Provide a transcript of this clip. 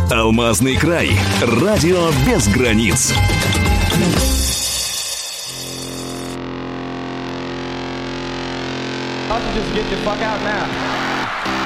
Алмазный край. Радио без границ. Just get the fuck out now.